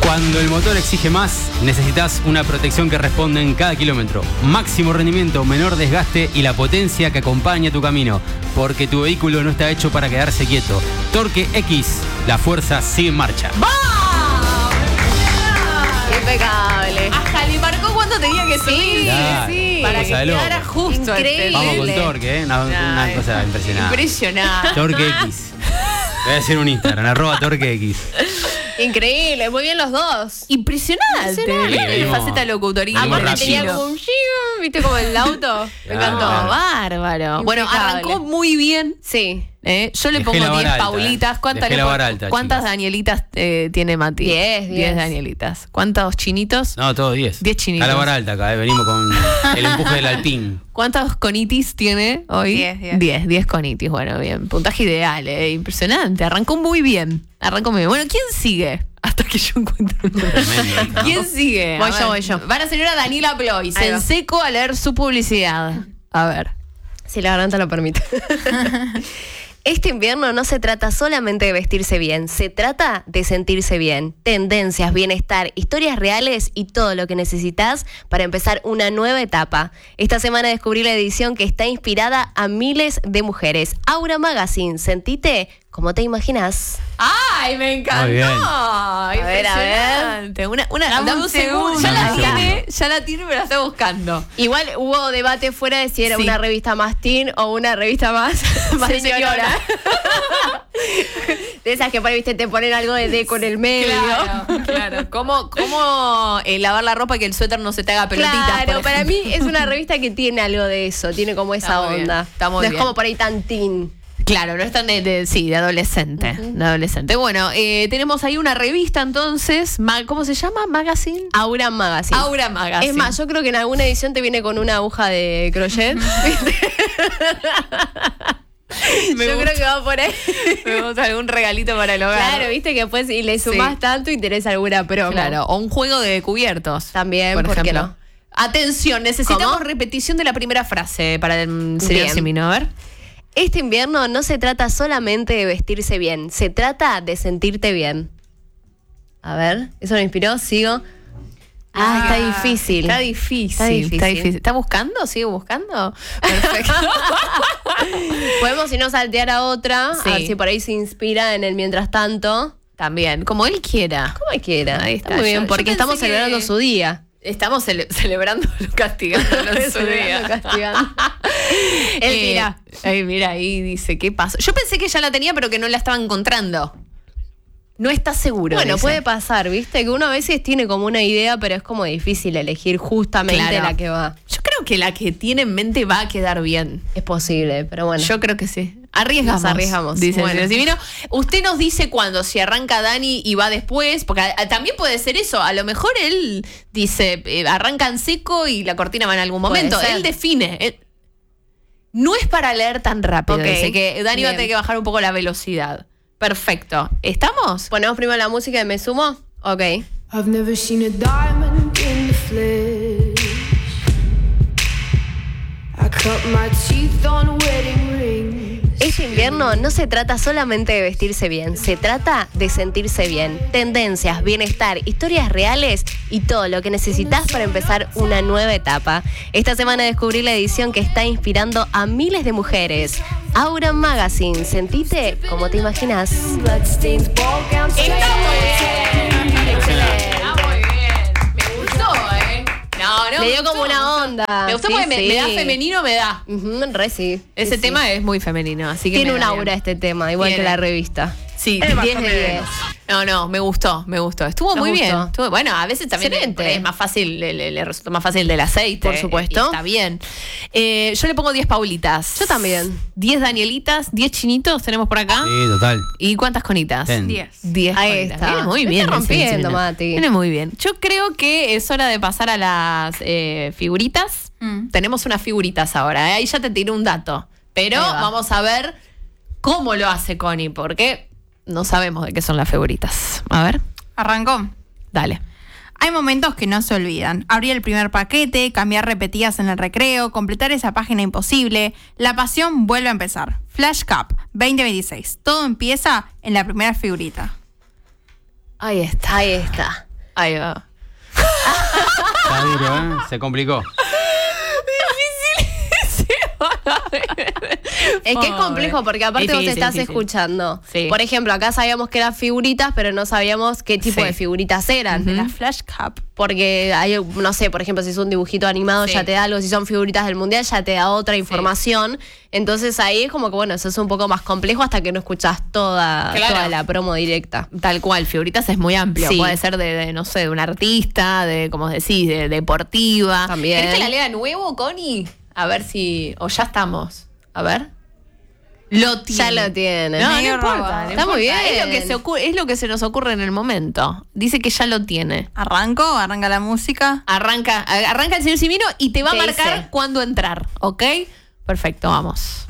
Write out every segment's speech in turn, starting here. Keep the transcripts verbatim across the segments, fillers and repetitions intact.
Cuando el motor exige más, necesitas una protección que responde en cada kilómetro. Máximo rendimiento, menor desgaste y la potencia que acompaña tu camino. Porque tu vehículo no está hecho para quedarse quieto. Torque X, la fuerza sigue en marcha. ¡Vamos! Impecable. Hasta le marcó cuando tenía que subir. Claro. Sí, para que quedara justo. Increíble. Vamos con Torque, ¿eh? Una, una Ay, cosa impresionante. Impresionante. Torque X. Voy a hacer un Instagram, arroba Torque X. Increíble, muy bien los dos. Impresionante. Impresionante. Mira Venimos- la faceta locutorina. venimos Aparte tenía rápido. como un shiu, ¿viste? Como el auto. Me Claro. encantó. Claro. Bárbaro. Bueno, Impecable. arrancó muy bien. Sí. ¿eh? Yo le Dejé pongo la vara diez alta, Paulitas. eh. ¿Cuántas, Dejé le la pon- vara alta, ¿Cuántas chicas. Danielitas eh, tiene Mati? Diez, diez. Diez Danielitas. ¿Cuántos chinitos? No, todos diez. Diez chinitos. A la vara alta acá, ¿eh? Venimos con el empuje del Alpine. ¿Cuántos conitis tiene hoy? Diez, diez. Diez, diez conitis. Bueno, bien. Puntaje ideal, ¿eh? Impresionante. Arrancó muy bien. Arrancó muy bien. Bueno, ¿quién sigue? Hasta que yo encuentro un Tremendo. ¿Quién sigue? Voy A yo, ver, voy yo. Va la señora Daniela Ploy. Ahí va. Senseco a leer su publicidad. A ver. Si la garganta lo permite. Este invierno no se trata solamente de vestirse bien, se trata de sentirse bien. Tendencias, bienestar, historias reales y todo lo que necesitas para empezar una nueva etapa. Esta semana descubrí la edición que está inspirada a miles de mujeres. Aura Magazine, sentite como te imaginas. ¡Ay, me encantó! Muy bien. A ver, a ver. Impresionante. Una, una, Dame dame un un segundo. segundo. Ya la Dame un tiene, segundo. ya la tiene, pero la está buscando. Igual hubo debate fuera de si era Sí. una revista más teen o una revista más, más señora. De esas que por ahí, viste, te ponen algo de deco en el medio. Claro, claro. ¿Cómo, cómo eh, lavar la ropa y que el suéter no se te haga pelotitas? Claro, por para ejemplo? mí es una revista que tiene algo de eso, tiene como esa Está muy bien, onda. está muy no bien. es como por ahí tan teen. Claro, no es tan de, de- sí, de adolescente. De adolescente. Bueno, eh, tenemos ahí una revista entonces. Ma- ¿Cómo se llama? Magazine. Aura Magazine. Aura Magazine. Es más, yo creo que en alguna edición te viene con una aguja de crochet. ¿viste? Me yo gusta. creo que va por ahí. Me gusta algún regalito para el hogar. Claro, viste que después si le sumás Sí. tanto y tenés alguna promo. Claro, o un juego de cubiertos. También, por ¿por qué ejemplo. no? Atención, necesitamos ¿Cómo? repetición de la primera frase para el señor Bien. Simino. A ver. Este invierno no se trata solamente de vestirse bien, se trata de sentirte bien. A ver, ¿eso me inspiró? Sigo. Ah, está difícil. Está difícil. Está difícil. Está difícil. ¿Está buscando? ¿Sigue buscando? Perfecto. Podemos, si no, saltear a otra, Sí. a ver si por ahí se inspira en el mientras tanto. También, como él quiera. Como quiera. Ahí está. está. Muy bien, Yo- yo porque pensé estamos que- celebrando su día. Estamos cele- celebrándolo, castigándolo en su Celebrando, día. castigando. Él Eh, tira. Ay, mira, ahí dice, ¿qué pasó? Yo pensé que ya la tenía, pero que no la estaba encontrando. No está seguro. Bueno, dice. puede pasar, ¿viste? Que uno a veces tiene como una idea, pero es como difícil elegir justamente Claro. la que va. Yo creo que la que tiene en mente va a quedar bien. Es posible, pero bueno. Yo creo que sí. Arriesgamos. Nos arriesgamos. Dice el Bueno. señor Simino. Usted nos dice cuándo, si arranca Dani y va después, porque a- a- también puede ser eso. A lo mejor él dice, eh, arranca en seco y la cortina va en algún Puede momento. ser. Él define. Él- no es para leer tan rápido. Ok. Dice que Dani va a Bien. tener que bajar un poco la velocidad. Perfecto. ¿Estamos? Ponemos primero la música y me sumo. Ok. I've never seen a diamond in the flesh. I cut my teeth on wedding rings. Este invierno no se trata solamente de vestirse bien, se trata de sentirse bien. Tendencias, bienestar, historias reales y todo lo que necesitas para empezar una nueva etapa. Esta semana descubrí la edición que está inspirando a miles de mujeres. Aura Magazine, sentite como te imaginas. Bloodstains, ball gowns, Está muy bien. Excelente. Está muy bien. Me gustó, ¿eh? No, no. Le me dio gustó, como una me gustó. onda. Me gustó Sí, porque me, sí. me da femenino, me da. Ujú, re sí. Ese Sí, tema sí. es muy femenino, así que Tiene me un da aura bien. este tema, igual Tiene. que la revista. Sí, Es más diez o de menos. diez. No, no, me gustó, me gustó. Estuvo Nos muy gustó. bien. Estuvo- bueno, a veces también Excelente. por ahí es más fácil, le, le- le resulta más fácil del aceite. Por supuesto. y está bien. Eh, yo le pongo diez Paulitas. Yo también. diez Danielitas, diez chinitos tenemos por acá. Sí, total. ¿Y cuántas conitas? Ten. Diez. diez Ahí Paulitas. está. Viene muy Me bien. está ese rompiendo, Simino. Mati. Viene muy bien. Yo creo que es hora de pasar a las eh, figuritas. Mm. Tenemos unas figuritas ahora. ¿eh? Ahí ya te tiré un dato. Pero Ahí va. vamos a ver cómo lo hace Connie, porque no sabemos de qué son las figuritas. A ver, Arrancó. dale. Hay momentos que no se olvidan. Abrir el primer paquete, cambiar repetidas en el recreo, completar esa página imposible. La pasión vuelve a empezar. Flash Cup veinte veintiséis. Todo empieza en la primera figurita. Ahí está. Ahí está. Ahí va. Está duro, ¿eh? Se complicó. Es que es complejo porque aparte Difícil, vos estás difícil. escuchando. Sí. Por ejemplo, acá sabíamos que eran figuritas, pero no sabíamos qué tipo Sí. de figuritas eran. De la Flash Cup. Porque hay, no sé, por ejemplo, si es un dibujito animado Sí. ya te da algo, si son figuritas del mundial ya te da otra información. Entonces ahí es como que bueno, eso es un poco más complejo hasta que no escuchás toda, Claro. toda la promo directa. Tal cual, figuritas es muy amplio. Sí. Puede ser de, de, no sé, de un artista, de, como decís, de deportiva. También. ¿Querés que la lea de nuevo, Connie? A ver si. O ya estamos. A ver. Lo tiene. Ya lo tiene. No, no Medio importa. robado. no Está muy importa. bien. Es lo, que se ocurre, es lo que se nos ocurre en el momento. Dice que ya lo tiene. ¿Arranco? ¿Arranca la música? Arranca, arranca el señor Simino y te va a ¿Qué marcar dice? cuándo entrar, ¿ok? Perfecto, vamos.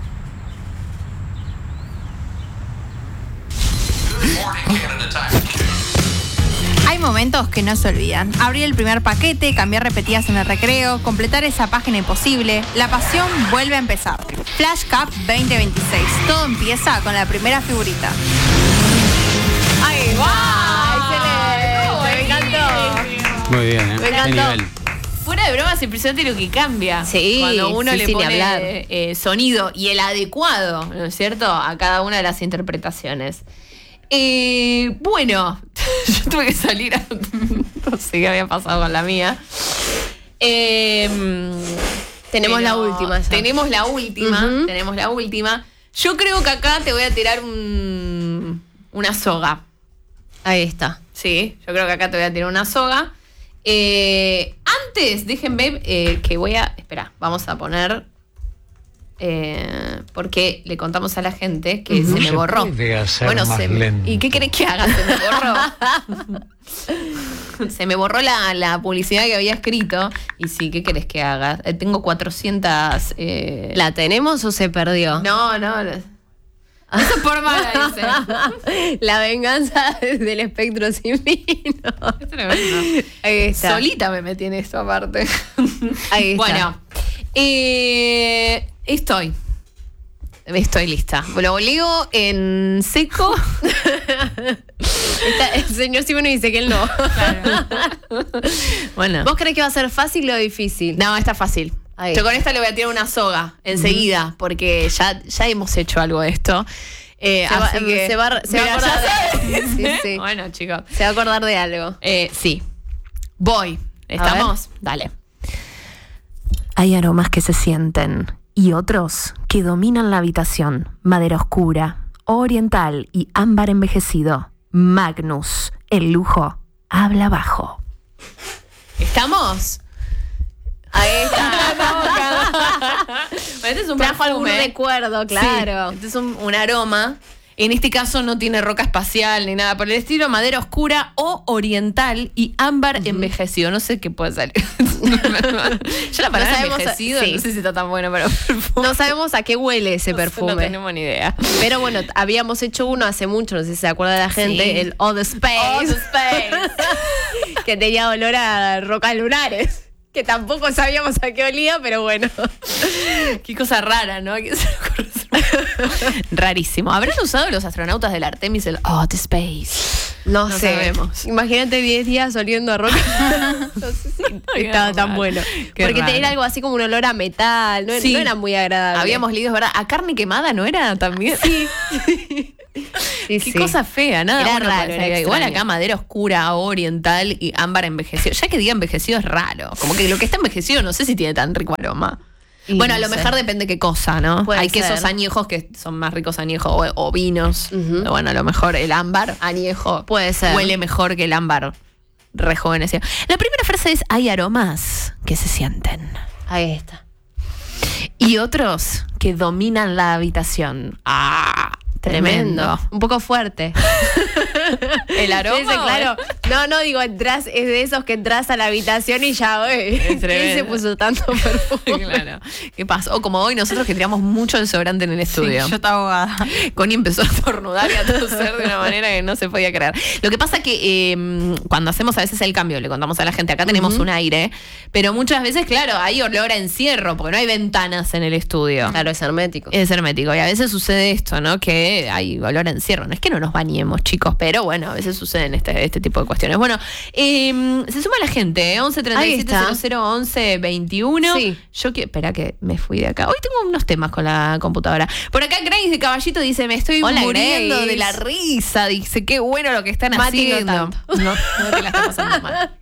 Hay momentos que no se olvidan. Abrir el primer paquete, cambiar repetidas en el recreo, completar esa página imposible. La pasión vuelve a empezar. Flash Cup veinte veintiséis. Todo empieza con la primera figurita. ¡Ay, va! ¡Excelente! Me encantó. Muy bien, ¿eh? Me Qué encantó. nivel. Fuera de broma, es impresionante lo que cambia. Sí, Cuando uno sí, le sin pone hablar. eh, sonido y el adecuado, ¿no es cierto?, a cada una de las interpretaciones. Eh, bueno, yo tuve que salir a... no sé qué había pasado con la mía. Eh, Tenemos la pero última ya. Tenemos la última, Ujú. tenemos la última. Yo creo que acá te voy a tirar un, una soga. Ahí está. Sí, yo creo que acá te voy a tirar una soga. Eh, antes, déjenme eh, que voy a... Espera, vamos a poner... Eh, porque le contamos a la gente que se me borró. Bueno, se me- ¿y qué querés que haga? Se me borró. Se me borró la, la publicidad que había escrito. Y sí, ¿qué querés que haga? Eh, tengo cuatrocientas... eh, ¿La tenemos o se perdió? No, no. no. Eso es por mala, dice. La venganza del espectro sin vino. Esto no es, no. Ahí está. Solita me metí en esto aparte. Ahí está. Bueno, eh, estoy. Estoy lista. Lo leo en seco. Está- el señor Simón dice que él no. Bueno. ¿Vos crees que va a ser fácil o difícil? No, está fácil. Ahí. Yo con esta le voy a tirar una soga enseguida, porque ya, ya hemos hecho algo de esto. Eh, Se va- así que, se va a- se va a Mira, acordar ya de- sabes. Sí, sí. Bueno, chicos. Se va a acordar de algo. Eh, sí. Voy. A ¿Estamos? Dale. Hay aromas que se sienten y otros que dominan la habitación. Madera oscura, oriental y ámbar envejecido. Magnus, el lujo, habla bajo. ¿Estamos? Ahí está. Este es un Trajo algún perfume. recuerdo, claro. Sí, este es un, un aroma. En este caso no tiene roca espacial ni nada por el estilo. Madera oscura o oriental y ámbar envejecido. No sé qué puede salir. Ya la palabra No sabemos a- envejecido sí. no sé si está tan bueno para perfume. No sabemos a qué huele ese No sé, perfume. No tenemos ni idea. Pero bueno, habíamos hecho uno hace mucho, no sé si se acuerda la gente, Sí. el All the Space. All the Space. Que tenía olor a rocas lunares. Que tampoco sabíamos a qué olía, pero bueno. Qué cosa rara, ¿no? ¿Qué se le ocurre hacer? Rarísimo. ¿Habrán usado los astronautas del Artemis el Oh, the Space? No, No sé. sabemos. Imagínate diez días oliendo a roca. No sé si estaba Qué tan raro. bueno. Qué Porque raro. era algo así como un olor a metal. No, Sí. no era muy agradable. Habíamos leído, ¿verdad? ¿A carne quemada no era también? Sí. Sí, Qué sí. cosa fea, nada. Era bueno raro, para era ser. Igual extraño. acá madera oscura, oriental y ámbar envejecido. Ya que diga envejecido es raro. Como que lo que está envejecido no sé si tiene tan rico aroma. Y bueno, a no lo sé. mejor depende qué cosa, ¿no? Puede Hay ser. quesos añejos que son más ricos añejos o, o vinos. Ujú. Bueno, a lo mejor el ámbar añejo Puede ser. huele mejor que el ámbar rejuvenecido. La primera frase es: hay aromas que se sienten Ahí está. y otros que dominan la habitación. ¡Ah! Tremendo. Un poco fuerte. El aroma. Sí, sí, claro. No, no, digo, entras, es de esos que entras a la habitación y ya, güey. Es ¿Quién tremendo. se puso tanto perfume? Claro. ¿Qué pasó? O como hoy nosotros que tiramos mucho desodorante en el estudio. Sí, yo estaba ahogada. Connie empezó a estornudar y a toser de una manera que no se podía creer. Lo que pasa que eh, cuando hacemos a veces el cambio, le contamos a la gente, acá tenemos un aire, pero muchas veces, claro, hay olor a encierro, porque no hay ventanas en el estudio. Claro, es hermético. Es hermético. Y a veces sucede esto, ¿no? Que hay olor a encierro. No es que no nos bañemos, chicos, pero bueno, a veces suceden este, este tipo de cuestiones. cuestiones. Bueno, eh, se suma la gente, ¿eh? once treinta y siete cero cero once veintiuno. Sí. Yo que, espera que me fui de acá. Hoy tengo unos temas con la computadora. Por acá Grace de Caballito dice, me estoy Hola, muriendo Grace. de la risa. Dice, qué bueno lo que están Mati, no haciendo. tanto. No, Mati la está pasando mal.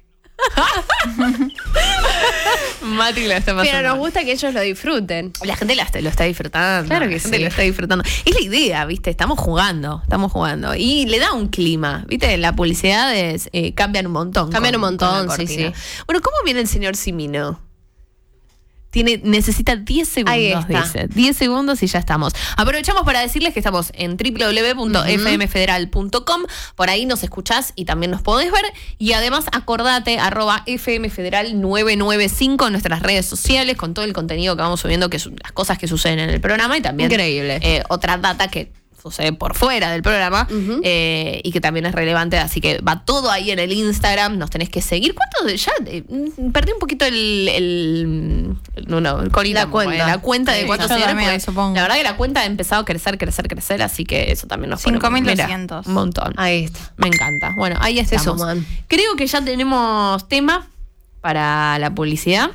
Mati la está pasando Pero nos mal. gusta que ellos lo disfruten. La gente la está- lo está disfrutando. Claro que la gente sí. lo está disfrutando. Es la idea, ¿viste? Estamos jugando, estamos jugando. Y le da un clima, ¿viste? Las publicidades eh, cambian un montón. Cambian un montón, la sí, cortina. sí. Bueno, ¿cómo viene el señor Simino? Tiene, necesita diez segundos, Ahí está. dice. diez segundos y ya estamos. Aprovechamos para decirles que estamos en doble u doble u doble u punto f m federal punto com. Por ahí nos escuchás y también nos podés ver. Y además acordate, arroba fmfederal nueve nueve cinco en nuestras redes sociales con todo el contenido que vamos subiendo, que son las cosas que suceden en el programa y también Increíble. eh, otra data que sucede por fuera del programa Ujú. eh, y que también es relevante, así que va todo ahí en el Instagram, nos tenés que seguir. ¿Cuánto? Ya eh, perdí un poquito el, el no, no, el colita, La cuenta. la cuenta de Sí, cuántos yo seguidores, también, porque supongo. la verdad que la cuenta ha empezado a crecer, crecer, crecer, así que eso también nos pone- cinco mil mira, doscientos. un montón. Ahí está. Me encanta. Bueno, ahí estamos. suman. Creo que ya tenemos tema para la publicidad.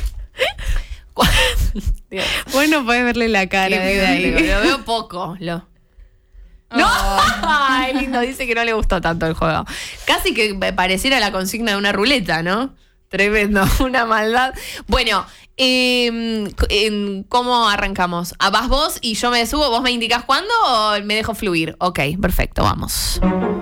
Dios. Bueno, puedes verle la cara Qué desde ahí. feo, Lo veo poco. Lo... No, ay, lindo, dice que no le gustó tanto el juego. Casi que me pareciera la consigna de una ruleta, ¿no? Tremendo, una maldad. Bueno, eh, en- ¿cómo arrancamos? Ah, ¿vas vos y yo me subo? ¿Vos me indicás cuándo o me dejo fluir? Ok, perfecto, vamos.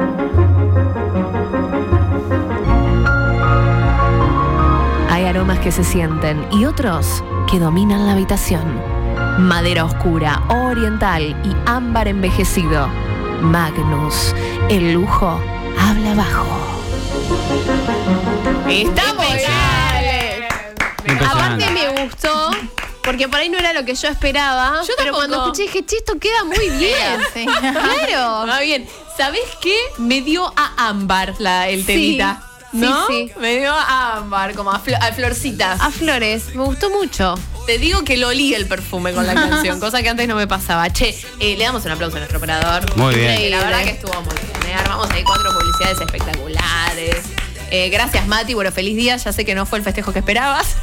Hay aromas que se sienten y otros que dominan la habitación. Madera oscura, oriental y ámbar envejecido. Magnus, el lujo habla bajo. ¡Estamos bien! Impresionante. Aparte me gustó, porque por ahí no era lo que yo esperaba. Yo pero tampoco. cuando escuché dije, che, esto queda muy bien. Sí. Claro. Va bien. ¿Sabés qué? Me dio a ámbar la, el Sí. temita. Sí, ¿No? sí. Me dio a ámbar, como a, flo- a florcitas. A flores, me gustó mucho. Te digo que lo olí el perfume con la canción, cosa que antes no me pasaba. Che, eh, le damos un aplauso a nuestro operador. Muy bien. Eh, La verdad que estuvo muy bien. ¿eh? Armamos ahí cuatro publicidades espectaculares. Eh, gracias, Mati. Bueno, feliz día. Ya sé que no fue el festejo que esperabas.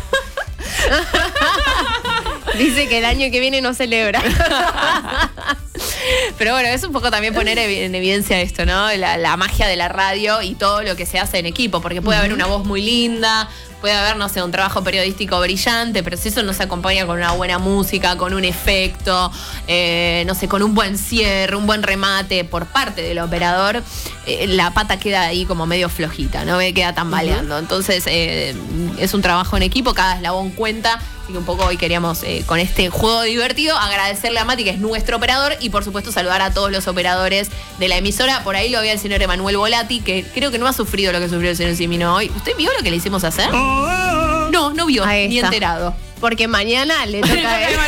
Dice que el año que viene no celebra. Pero bueno, es un poco también poner evi- en evidencia esto, ¿no? La, la magia de la radio y todo lo que se hace en equipo, porque puede haber una voz muy linda, puede haber, no sé, un trabajo periodístico brillante, pero si eso no se acompaña con una buena música, con un efecto, eh, no sé, con un buen cierre, un buen remate por parte del operador, eh, la pata queda ahí como medio flojita, no queda tambaleando. Entonces, eh, es un trabajo en equipo, cada eslabón cuenta. Así que un poco hoy queríamos, eh, con este juego divertido, agradecerle a Mati, que es nuestro operador, y por supuesto saludar a todos los operadores de la emisora. Por ahí lo vio el señor Emanuel Volati, que creo que no ha sufrido lo que sufrió el señor Simino hoy. ¿Usted vio lo que le hicimos hacer? No, no vio, Ahí ni está. enterado. Porque mañana le toca a él.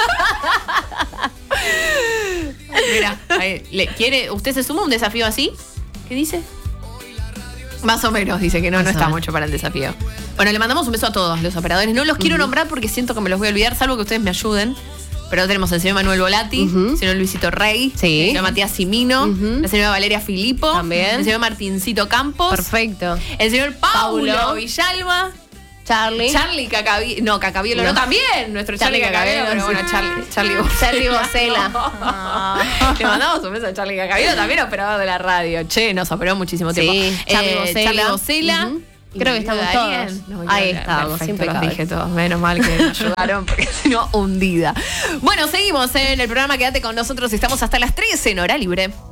Mira, ahí, le- ¿quiere, ¿usted se suma a un desafío así? ¿Qué dice? Más o menos, dice que no, no Más o está menos. mucho para el desafío. Bueno, le mandamos un beso a todos los operadores. No los quiero nombrar porque siento que me los voy a olvidar, salvo que ustedes me ayuden. Pero tenemos al señor Manuel Volati, Ujú. el señor Luisito Rey, Sí. el señor Matías Simino, Ujú. la señora Valeria Filippo, También. el señor Martincito Campos, Perfecto. el señor Paulo, Paulo. Villalba, Charlie. Charlie Cacabielo, no, Cacabielo, no, No. también, nuestro Charlie, Charlie Cacabielo, Cacabielo, pero sí. bueno, Charlie, Charlie Bocela. Charlie Bocela. No. Le mandamos un beso a Charlie Cacabielo, también operador de la radio. Che, nos operó muchísimo tiempo. Sí, Charlie Eh, Bocela. Charlie Bocela. Ujú. Y Creo que me olvidó estamos de alguien. todos. No, Ahí ya, estábamos, perfecto, los impecable. dije todos. Menos mal que me ayudaron, porque si no, hundida. Bueno, seguimos en el programa. Quédate con nosotros. Estamos hasta las trece en Hora Libre.